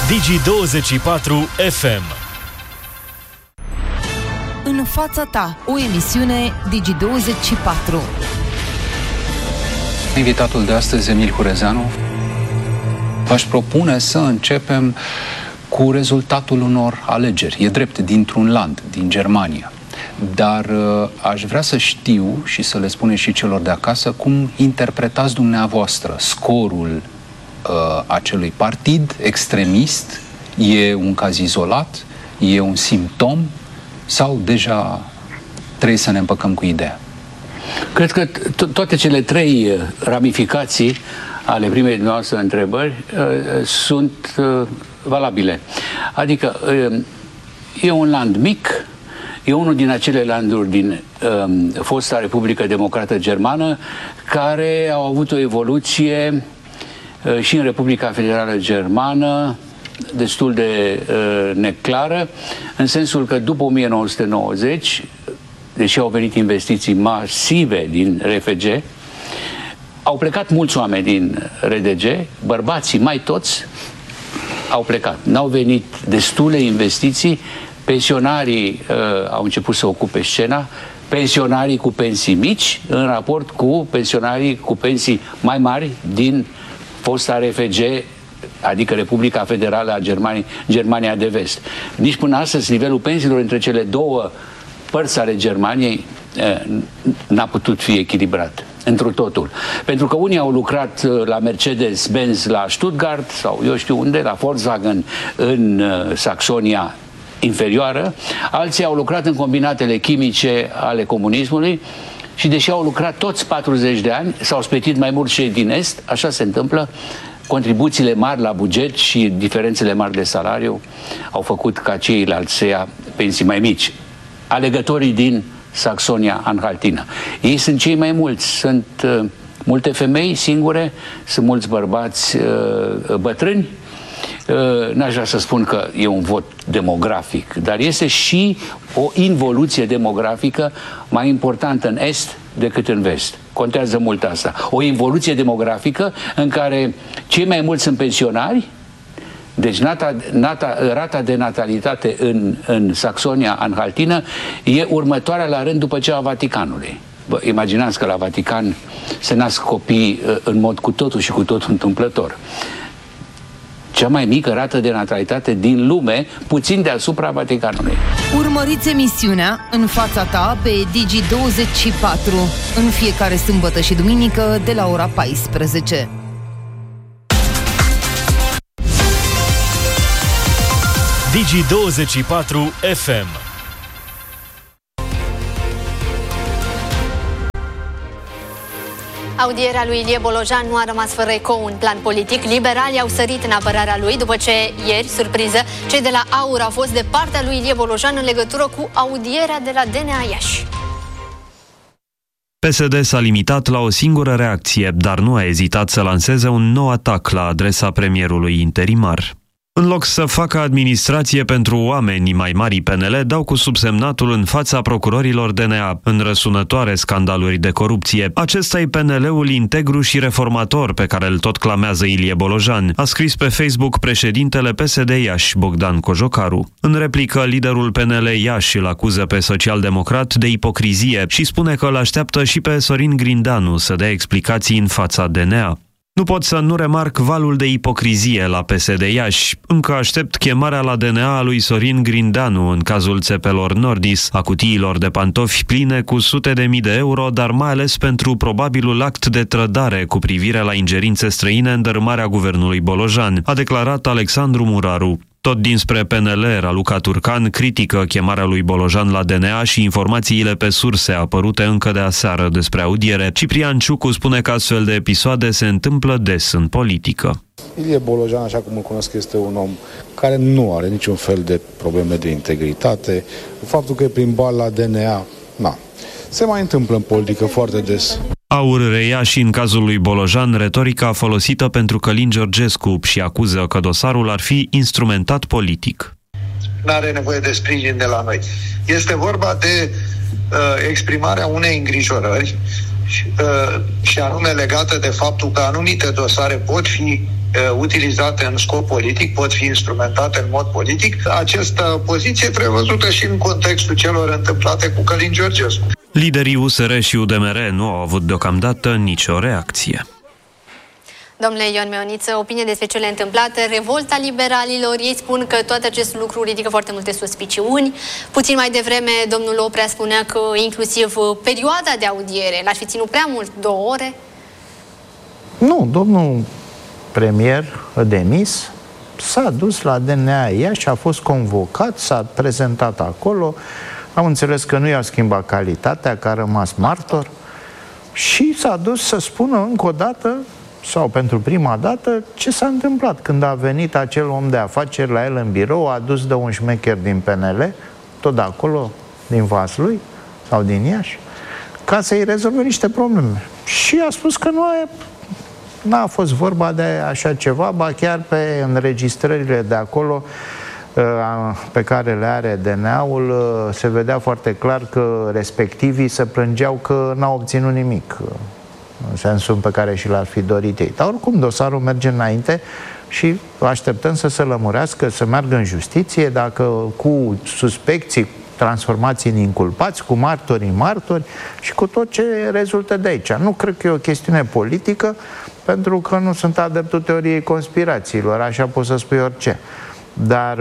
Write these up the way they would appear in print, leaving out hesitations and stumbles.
Digi24 FM. În fața ta, o emisiune Digi24. Invitatul de astăzi, Emil Hurezeanu, v-aș propune să începem cu rezultatul unor alegeri. E drept, dintr-un land, din Germania. Dar aș vrea să știu și să le spuneți și celor de acasă cum interpretați dumneavoastră scorul acelui partid extremist. E un caz izolat? E un simptom? Sau deja trebuie să ne împăcăm cu ideea? Cred că toate cele trei ramificații ale primei noastre întrebări sunt valabile. Adică e un land mic, e unul din acele landuri din fosta Republică Democrată Germană care au avut o evoluție și în Republica Federală Germană destul de neclară, în sensul că după 1990, deși au venit investiții masive din RFG, au plecat mulți oameni din RDG, bărbații mai toți au plecat. N-au venit destule investiții, pensionarii au început să ocupe scena, pensionarii cu pensii mici în raport cu pensionarii cu pensii mai mari din fosta RFG, adică Republica Federală a Germania de Vest. Nici până astăzi nivelul pensiilor între cele două părți ale Germaniei n-a putut fi echilibrat întru totul. Pentru că unii au lucrat la Mercedes-Benz la Stuttgart sau eu știu unde, la Volkswagen în Saxonia inferioară, alții au lucrat în combinatele chimice ale comunismului și deși au lucrat toți 40 de ani, s-au splătit mai mult cei din Est, așa se întâmplă, contribuțiile mari la buget și diferențele mari de salariu au făcut ca ceilalți să ia pensii mai mici. Alegătorii din Saxonia-Anhaltina. Ei sunt cei mai mulți. Sunt multe femei singure, sunt mulți bărbați bătrâni. N-aș vrea să spun că e un vot demografic, dar este și o involuție demografică mai importantă în Est decât în Vest. Contează mult asta. O involuție demografică în care cei mai mulți sunt pensionari, deci rata de natalitate în Saxonia-Anhaltină e următoarea la rând după cea a Vaticanului. Bă, imaginați că la Vatican se nasc copii în mod cu totul și cu totul întâmplător. Cea mai mică rată de natalitate din lume, puțin deasupra Vaticanului. Urmăriți emisiunea În fața ta pe Digi24 în fiecare sâmbătă și duminică de la ora 14. Digi24 FM. Audierea lui Ilie Bolojan nu a rămas fără ecou în plan politic. Liberalii au sărit în apărarea lui după ce ieri, surpriză, cei de la AUR au fost de partea lui Ilie Bolojan în legătură cu audierea de la DNA Iași. PSD s-a limitat la o singură reacție, dar nu a ezitat să lanseze un nou atac la adresa premierului interimar. În loc să facă administrație pentru oamenii mai mari, PNL dau cu subsemnatul în fața procurorilor DNA în răsunătoare scandaluri de corupție. Acesta e PNL-ul integru și reformator pe care îl tot clamează Ilie Bolojan, a scris pe Facebook președintele PSD Iași, Bogdan Cojocaru. În replică, liderul PNL Iași îl acuză pe social-democrat de ipocrizie și spune că îl așteaptă și pe Sorin Grindanu să dea explicații în fața DNA. Nu pot să nu remarc valul de ipocrizie la PSD Iași. Încă aștept chemarea la DNA a lui Sorin Grindanu în cazul țepelor Nordis, a cutiilor de pantofi pline cu sute de mii de euro, dar mai ales pentru probabilul act de trădare cu privire la ingerințe străine în dărâmarea guvernului Bolojan, a declarat Alexandru Muraru. Tot dinspre PNL, Raluca Turcan critică chemarea lui Bolojan la DNA și informațiile pe surse apărute încă de aseară despre audiere. Ciprian Ciucu spune că astfel de episoade se întâmplă des în politică. Ilie Bolojan, așa cum îl cunosc, este un om care nu are niciun fel de probleme de integritate. Faptul că e prin bani la DNA, se mai întâmplă în politică foarte des. AUR reia și în cazul lui Bolojan retorica folosită pentru Călin Georgescu și acuză că dosarul ar fi instrumentat politic. N-are nevoie de sprijin de la noi. Este vorba de exprimarea unei îngrijorări și anume legată de faptul că anumite dosare pot fi utilizate în scop politic, pot fi instrumentate în mod politic. Această poziție trebuie văzută și în contextul celor întâmplate cu Călin Georgescu. Liderii USR și UDMR nu au avut deocamdată nicio reacție. Domnule Ion Meoniță, opinie despre cele întâmplate, revolta liberalilor, ei spun că toate acest lucru ridică foarte multe suspiciuni. Puțin mai devreme, domnul Oprea spunea că inclusiv perioada de audiere l-ar fi ținut prea mult, 2 ore. Nu, domnul premier demis s-a dus la DNA Iași, a fost convocat, s-a prezentat acolo, am înțeles că nu i-a schimbat calitatea, că a rămas martor și s-a dus să spună încă o dată, sau pentru prima dată, ce s-a întâmplat când a venit acel om de afaceri la el în birou, a adus de un șmecher din PNL, tot de acolo, din Vaslui sau din Iași, ca să-i rezolve niște probleme. Și a spus că n-a fost vorba de așa ceva, ba chiar pe înregistrările de acolo pe care le are DNA-ul se vedea foarte clar că respectivii se plângeau că n-au obținut nimic în sensul pe care și l-ar fi dorit ei. Dar oricum dosarul merge înainte și așteptăm să se lămurească, să meargă în justiție, dacă cu suspecții transformați în inculpați, cu martori și cu tot ce rezultă de aici. Nu cred că e o chestiune politică, pentru că nu sunt adeptul teoriei conspirațiilor, așa pot să spui orice. Dar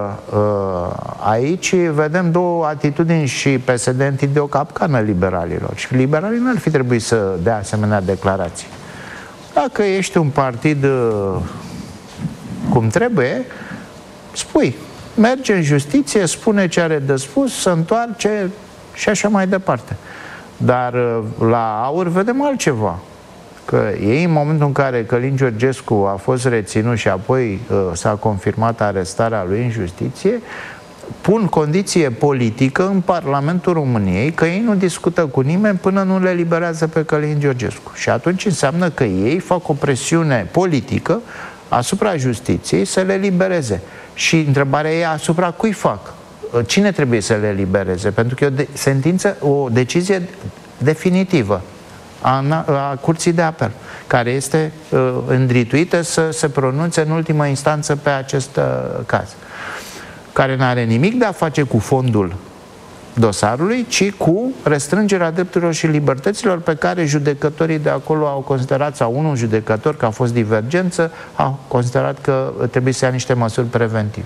aici vedem două atitudini și PSD întinde o capcană liberalilor. Și liberalii n-ar fi trebuit să dea asemenea declarații. Dacă ești un partid cum trebuie, spui, merge în justiție, spune ce are de spus, se întoarce și așa mai departe. Dar la AUR vedem altceva. Că ei, în momentul în care Călin Georgescu a fost reținut și apoi s-a confirmat arestarea lui în justiție, pun condiție politică în Parlamentul României că ei nu discută cu nimeni până nu le liberează pe Călin Georgescu. Și atunci înseamnă că ei fac o presiune politică asupra justiției să le libereze. Și întrebarea e asupra cui fac? Cine trebuie să le libereze? Pentru că e o sentință, o decizie definitivă a Curții de Apel, care este îndrituită să se pronunțe în ultimă instanță pe acest caz, care nu are nimic de a face cu fondul dosarului, ci cu restrângerea drepturilor și libertăților pe care judecătorii de acolo au considerat, sau unul judecător, că a fost divergență, au considerat că trebuie să ia niște măsuri preventive.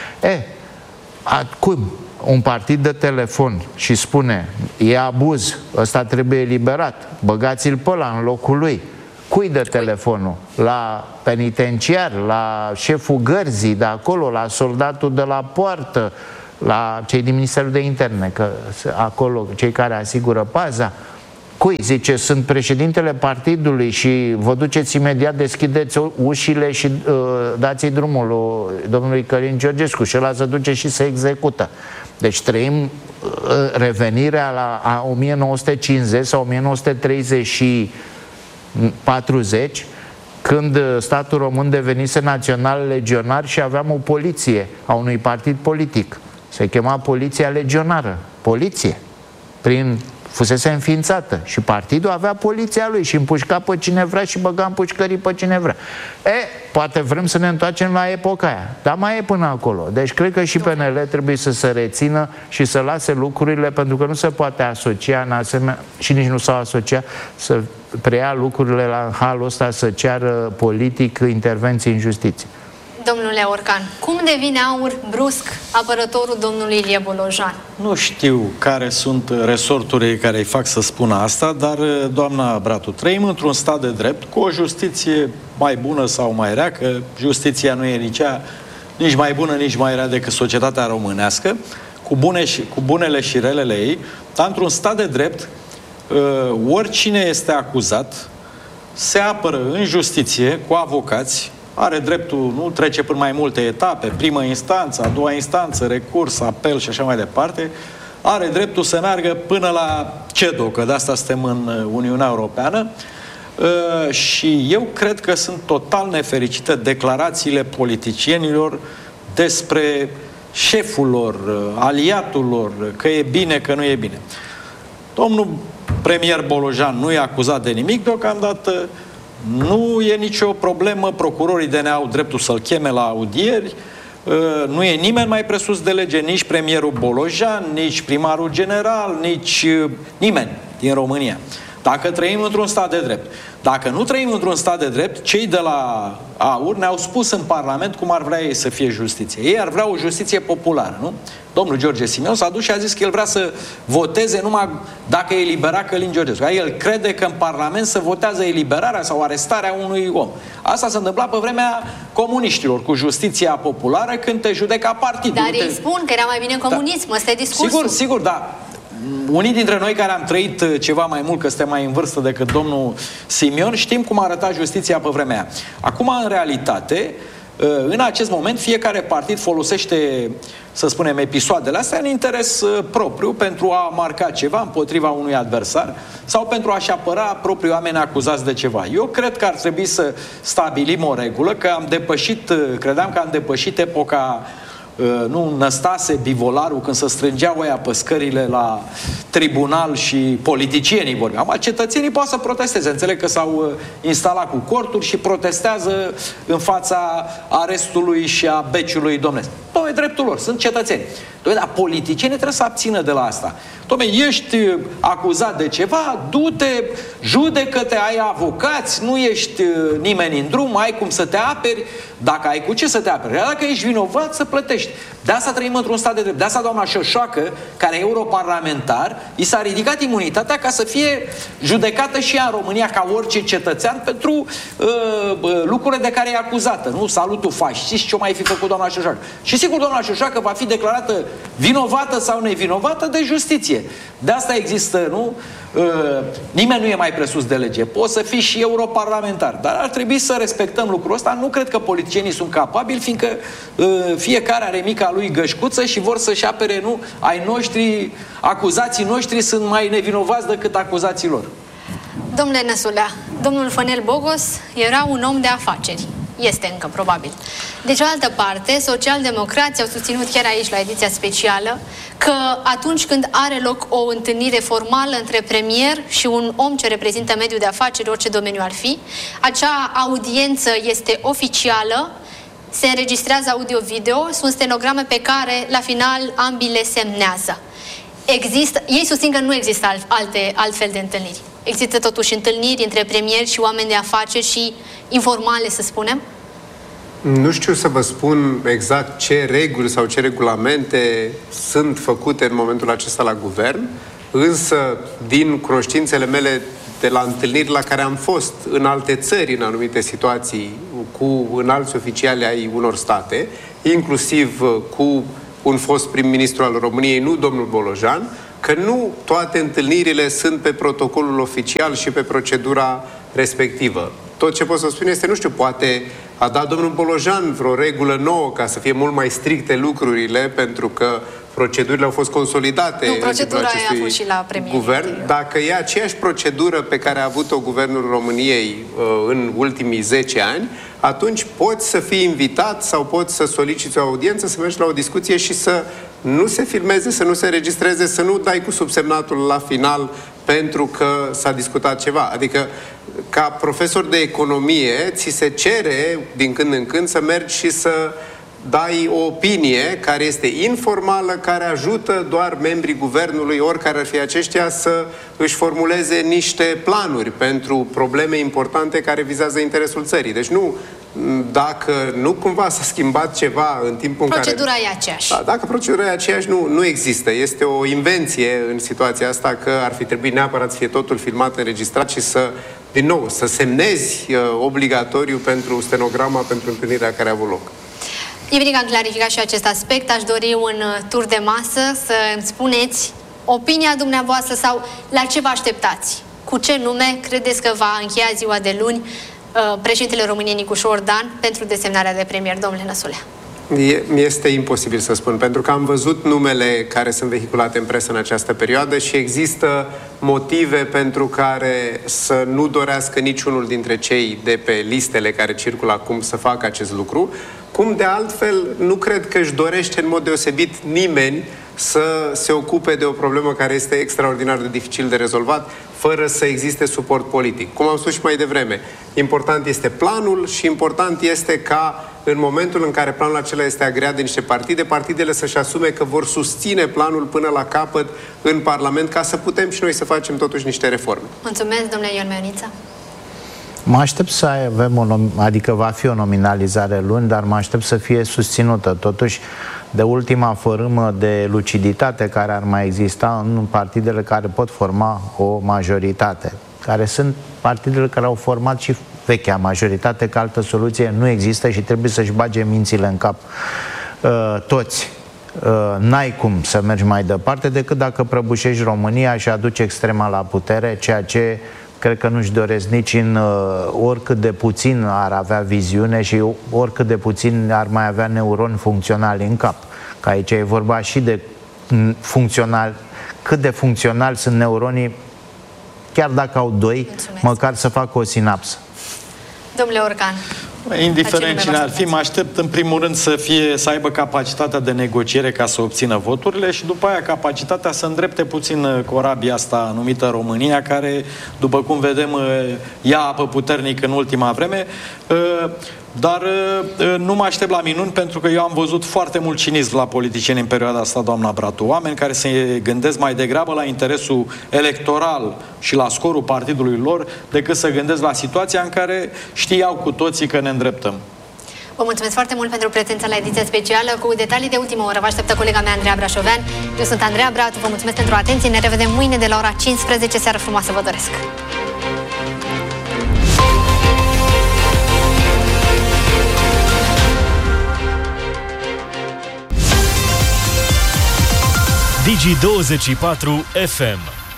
Acum un partid de telefon și spune e abuz, ăsta trebuie eliberat, băgați-l pe ăla în locul lui. Cui dă telefonul? La penitenciar, la șeful gărzii de acolo, la soldatul de la poartă, la cei din Ministerul de Interne, că acolo cei care asigură paza. Cui? Zice, sunt președintele partidului și vă duceți imediat, deschideți ușile și dați-i drumul domnului Călin Georgescu și ăla se duce și se execută. Deci trăim revenirea la 1950 sau 1930 și 40, când statul român devenise național legionar și aveam o poliție a unui partid politic. Se chema Poliția Legionară. Poliție. Fusese înființată și partidul avea poliția lui și împușca pe cine vrea și băga în pușcării pe cine vrea. Poate vrem să ne întoarcem la epoca aia, dar mai e până acolo. Deci cred că și PNL trebuie să se rețină și să lase lucrurile, pentru că nu se poate asocia în asemenea, și nici nu s-au asociat, să preia lucrurile la halul ăsta, să ceară politic intervenții în justiție. Domnule Orcan, cum devine AUR brusc apărătorul domnului Ilie Bolojan? Nu știu care sunt resorturile care îi fac să spună asta, dar, doamna Bratu, trăim într-un stat de drept cu o justiție mai bună sau mai rea, că justiția nu e nici mai bună, nici mai rea decât societatea românească, cu bunele și relele ei, dar într-un stat de drept, oricine este acuzat se apără în justiție cu avocați, are dreptul, nu trece prin mai multe etape, primă instanță, a doua instanță, recurs, apel și așa mai departe, are dreptul să meargă până la CEDO, că de asta suntem în Uniunea Europeană, și eu cred că sunt total nefericite declarațiile politicienilor despre șeful lor, aliatul lor, că e bine, că nu e bine. Domnul premier Bolojan nu e acuzat de nimic deocamdată, nu e nicio problemă, procurorii DNA au dreptul să-l cheme la audieri, nu e nimeni mai presus de lege, nici premierul Bolojan, nici primarul general, nici nimeni din România. Dacă trăim într-un stat de drept. Dacă nu trăim într-un stat de drept, cei de la AUR ne-au spus în Parlament cum ar vrea ei să fie justiție. Ei ar vrea o justiție populară, nu? Domnul George Simion s-a dus și a zis că el vrea să voteze numai dacă e eliberat Călin Georgescu. El crede că în Parlament se votează eliberarea sau arestarea unui om. Asta s-a întâmplat pe vremea comuniștilor cu justiția populară, când te judeca partidul. Dar ei spun că era mai bine comunism, ăsta e discursul. Sigur, da. Unii dintre noi care am trăit ceva mai mult, că suntem mai în vârstă decât domnul Simion, știm cum arăta justiția pe vremea aia. Acum, în realitate, în acest moment, fiecare partid folosește, să spunem, episoadele astea în interes propriu, pentru a marca ceva împotriva unui adversar sau pentru a-și apăra proprii oameni acuzați de ceva. Eu cred că ar trebui să stabilim o regulă, că credeam că am depășit epoca nu Năstase Bivolaru, când se strângeau ăia pe scările la tribunal și politicienii vorbeau. Acum cetățenii pot să protesteze. Înțeleg că s-au instalat cu corturi și protestează în fața arestului și a beciului domnesc. Tot e dreptul lor, sunt cetățeni. Dar politicienii trebuie să abțină de la asta. Dom'le, ești acuzat de ceva, du-te, judecă-te, ai avocați, nu ești nimeni în drum, ai cum să te aperi, dacă ai cu ce să te aperi. Iar dacă ești vinovat, să plătești. De asta trăim într-un stat de drept. De asta doamna Șoșoacă, care e europarlamentar, i s-a ridicat imunitatea ca să fie judecată și ea în România ca orice cetățean pentru lucrurile de care e acuzată. Nu? Salutul fascist, ce-o mai fi făcut doamna Șoșoacă. Și sigur, doamna Șoșoacă va fi declarată vinovată sau nevinovată de justiție. De asta există, nu? Nimeni nu e mai presus de lege. Poți să fii și europarlamentar, dar ar trebui să respectăm lucrul ăsta. Nu cred că politicienii sunt capabili, fiindcă fiecare are mica lui gășcuță și vor să-și apere, nu? Ai noștri, acuzații noștri sunt mai nevinovați decât acuzații lor. Domnule Năsulea, domnul Fănel Bogos era un om de afaceri. Este încă, probabil. De cealaltă parte, socialdemocrații au susținut chiar aici, la ediția specială, că atunci când are loc o întâlnire formală între premier și un om ce reprezintă mediul de afaceri, orice domeniu ar fi, acea audiență este oficială, se înregistrează audio-video, sunt stenograme pe care, la final, ambii le semnează. Ei susțin că nu există altfel de întâlniri. Există totuși întâlniri între premier și oameni de afaceri și informale, să spunem? Nu știu să vă spun exact ce reguli sau ce regulamente sunt făcute în momentul acesta la guvern, însă din cunoștințele mele de la întâlniri la care am fost în alte țări, în anumite situații, cu înalți oficiali ai unor state, inclusiv cu un fost prim-ministru al României, nu domnul Bolojan, că nu toate întâlnirile sunt pe protocolul oficial și pe procedura respectivă. Tot ce pot să spun este, nu știu, poate a dat domnul Bolojan vreo regulă nouă ca să fie mult mai stricte lucrurile, pentru că procedurile au fost consolidate. Nu, procedura aia a fost și la premier. Guvern. Dacă e aceeași procedură pe care a avut-o Guvernul României în ultimii 10 ani, atunci poți să fii invitat sau poți să soliciți o audiență, să mergi la o discuție și să nu se filmeze, să nu se înregistreze, să nu dai cu subsemnatul la final pentru că s-a discutat ceva. Adică, ca profesor de economie, ți se cere din când în când să mergi și să dai o opinie care este informală, care ajută doar membrii guvernului, oricare ar fi aceștia, să își formuleze niște planuri pentru probleme importante care vizează interesul țării. Deci nu, dacă nu cumva s-a schimbat ceva în timpul procedura în care... e aceeași. Da, dacă procedura e aceeași, nu există. Este o invenție în situația asta că ar fi trebuit neapărat să fie totul filmat, înregistrat și să, din nou, să semnezi obligatoriu pentru stenograma, pentru întâlnirea care a avut loc. E bine că am clarificat și acest aspect. Aș dori un tur de masă să îmi spuneți opinia dumneavoastră sau la ce vă așteptați. Cu ce nume credeți că va încheia ziua de luni președintele României Nicu Șordan pentru desemnarea de premier, domnule Năsulea? Mi-este imposibil să spun, pentru că am văzut numele care sunt vehiculate în presă în această perioadă și există motive pentru care să nu dorească niciunul dintre cei de pe listele care circulă acum să facă acest lucru, cum de altfel nu cred că își dorește în mod deosebit nimeni să se ocupe de o problemă care este extraordinar de dificil de rezolvat, fără să existe suport politic. Cum am spus și mai devreme, important este planul și important este ca în momentul în care planul acela este agreat de niște partide, partidele să-și asume că vor susține planul până la capăt în Parlament, ca să putem și noi să facem totuși niște reforme. Mulțumesc, domnule Ion Meoniță. Mă aștept să avem adică va fi o nominalizare luni, dar mă aștept să fie susținută. Totuși, de ultima fărâmă de luciditate care ar mai exista în partidele care pot forma o majoritate, care sunt partidele care au format și vechea majoritate, că altă soluție nu există și trebuie să-și bage mințile în cap toți. N-ai cum să mergi mai departe decât dacă prăbușești România și aduci extrema la putere, ceea ce cred că nu-și doresc nici în oricât de puțin ar avea viziune și oricât de puțin ar mai avea neuroni funcționali în cap. Că aici e vorba și de funcțional, cât de funcționali sunt neuronii, chiar dacă au doi, măcar să facă o sinapsă. Domnule Orcan. Indiferent cine ar fi, mă aștept în primul rând să aibă capacitatea de negociere ca să obțină voturile și după aia capacitatea să îndrepte puțin corabia asta numită România, care, după cum vedem, ia apă puternic în ultima vreme. Dar nu mă aștept la minuni, pentru că eu am văzut foarte mult cinism la politicieni în perioada asta, doamna Bratu. Oameni care se gândesc mai degrabă la interesul electoral și la scorul partidului lor, decât să gândesc la situația în care știau cu toții că ne îndreptăm. Vă mulțumesc foarte mult pentru prezența la ediția specială. Cu detalii de ultimă oră vă așteptă colega mea, Andreea Brașovean. Eu sunt Andreea Bratu, vă mulțumesc pentru atenție. Ne revedem mâine de la ora 15. Seară frumoasă vă doresc! Digi24 FM.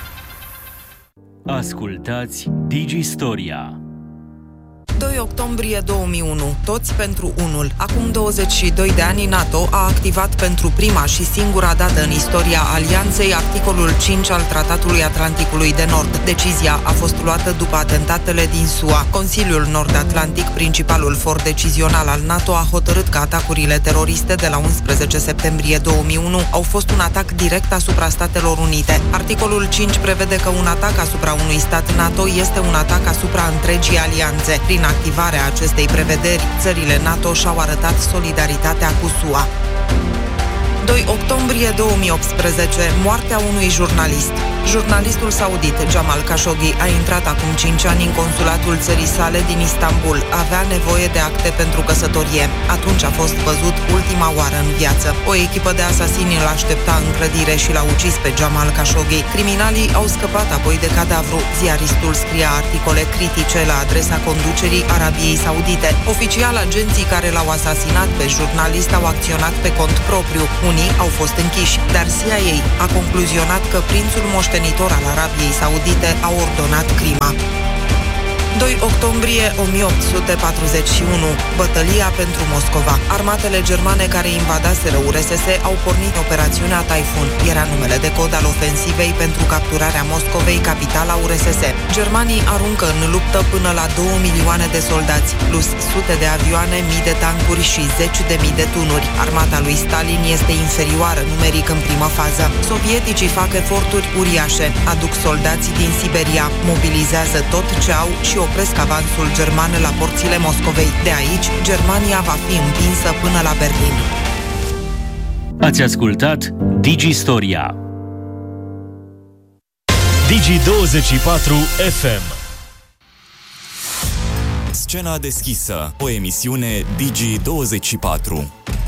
Ascultați Digistoria. 2 octombrie 2001, toți pentru unul. Acum 22 de ani, NATO a activat pentru prima și singura dată în istoria alianței articolul 5 al Tratatului Atlanticului de Nord. Decizia a fost luată după atentatele din SUA. Consiliul Nord-Atlantic, principalul for decizional al NATO, a hotărât că atacurile teroriste de la 11 septembrie 2001 au fost un atac direct asupra Statelor Unite. Articolul 5 prevede că un atac asupra unui stat NATO este un atac asupra întregii alianțe. Prin activarea acestei prevederi, țările NATO și-au arătat solidaritatea cu SUA. 2 octombrie 2018, moartea unui jurnalist. Jurnalistul saudit Jamal Khashoggi a intrat acum 5 ani în consulatul țării sale din Istanbul. Avea nevoie de acte pentru căsătorie. Atunci a fost văzut ultima oară în viață. O echipă de asasini îl aștepta în clădire și l-a ucis pe Jamal Khashoggi. Criminalii au scăpat apoi de cadavru. Ziaristul scria articole critice la adresa conducerii Arabiei Saudite. Oficial, agenții care l-au asasinat pe jurnalist au acționat pe cont propriu. Unii au fost închiși, dar CIA a concluzionat că prințul moștenitor al Arabiei Saudite a ordonat crima. 2 octombrie 1841, bătălia pentru Moscova. Armatele germane care invadaseră URSS au pornit operațiunea Taifun. Era numele de cod al ofensivei pentru capturarea Moscovei, capitala URSS. Germanii aruncă în luptă până la 2 milioane de soldați, plus sute de avioane, mii de tancuri și 10.000 de tunuri. Armata lui Stalin este inferioară numeric în primă fază. Sovieticii fac eforturi uriașe, aduc soldații din Siberia, mobilizează tot ce au și opresc avansul german la porțile Moscovei. De aici, Germania va fi împinsă până la Berlin. Ați ascultat Digistoria. Digi24 FM. Scena deschisă, o emisiune Digi24.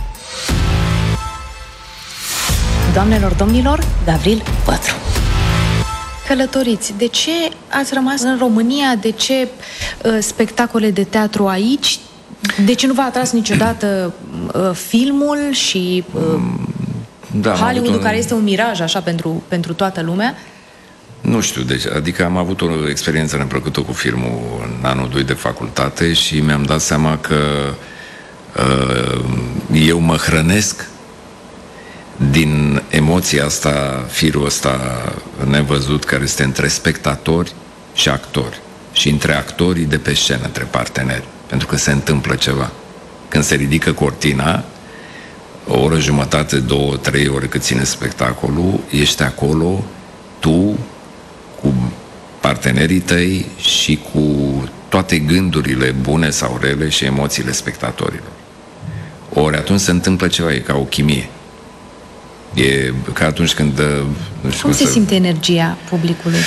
Doamnelor, domnilor, Gavril Pătru. Călătoriți, de ce ați rămas în România? De ce spectacole de teatru aici? De ce nu v-a atras niciodată filmul și Hollywood-ul, care este un miraj așa pentru toată lumea? Nu știu, adică am avut o experiență neplăcută cu filmul în anul 2 de facultate și mi-am dat seama că eu mă hrănesc din emoția asta, firul ăsta nevăzut care este între spectatori și actori și între actorii de pe scenă, între parteneri, pentru că se întâmplă ceva. Când se ridică cortina, o oră, jumătate, 2, 3 ore cât ține spectacolul, ești acolo, tu, cu partenerii tăi și cu toate gândurile bune sau rele și emoțiile spectatorilor. Ori atunci se întâmplă ceva, e ca o chimie. E ca atunci când... Nu știu cum se simte energia publicului?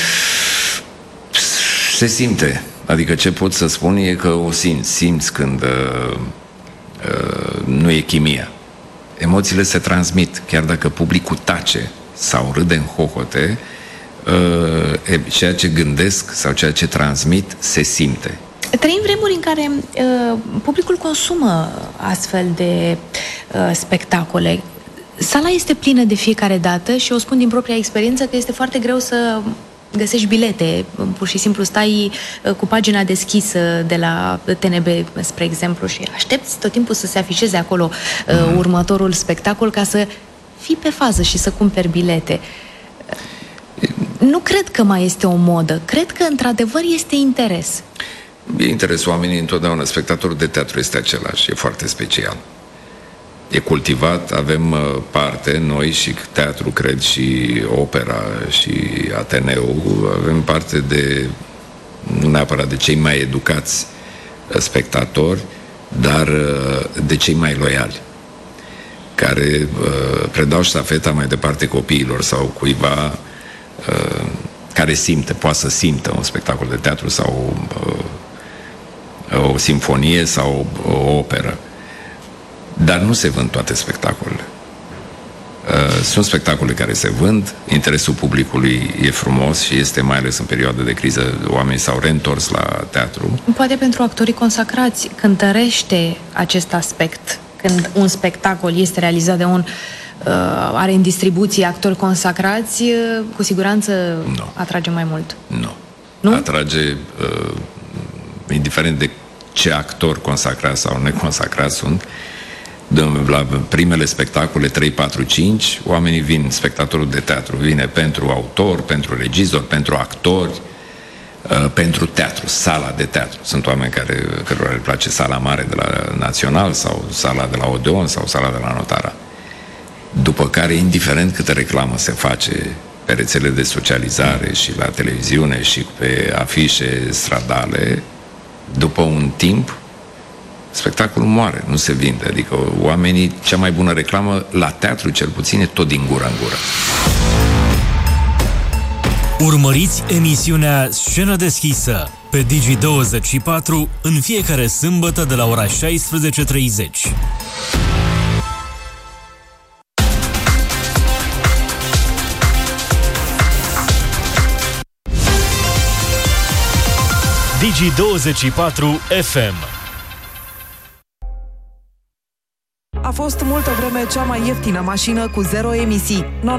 Se simte. Adică ce pot să spun e că o simți când nu e chimia. Emoțiile se transmit, chiar dacă publicul tace sau râde în hohote, ceea ce gândesc sau ceea ce transmit se simte. Trăim vremuri în care publicul consumă astfel de spectacole. Sala este plină de fiecare dată și o spun din propria experiență că este foarte greu să găsești bilete. Pur și simplu stai cu pagina deschisă de la TNB, spre exemplu, și aștepți tot timpul să se afișeze acolo următorul spectacol ca să fii pe fază și să cumperi bilete. Nu cred că mai este o modă. Cred că, într-adevăr, este interes. E interes. Oamenii întotdeauna. Spectatorul de teatru este același. E foarte special. E cultivat. Avem parte, noi și teatru, cred, și opera și Ateneu, avem parte de, nu neapărat de cei mai educați spectatori, dar de cei mai loiali, care predau ștafeta mai departe copiilor sau cuiva care simte, poate să simtă un spectacol de teatru sau o simfonie sau o operă. Dar nu se vând toate spectacolele. Sunt spectacole care se vând, interesul publicului e frumos și este, mai ales în perioada de criză, oamenii s-au reîntors la teatru. Poate pentru actorii consacrați cântărește acest aspect, când un spectacol este realizat de un are în distribuție actori consacrați, cu siguranță atrage mai mult. Nu? Atrage, indiferent de ce actor consacrat sau neconsacrat sunt, la primele spectacole 3, 4, 5, oamenii vin, spectatorul de teatru vine pentru autor, pentru regizor, pentru actori, pentru teatru, sala de teatru. Sunt oameni cărora le place sala mare de la Național sau sala de la Odeon sau sala de la Notara. După care, indiferent câtă reclamă se face pe rețele de socializare și la televiziune și pe afișe stradale, după un timp spectacolul moare, nu se vinde. Adică oamenii, cea mai bună reclamă la teatru, cel puțin, e tot din gură în gură. Urmăriți emisiunea Scenă deschisă pe Digi24 în fiecare sâmbătă de la ora 16:30. Digi24 FM. A fost multă vreme cea mai ieftină mașină cu zero emisii.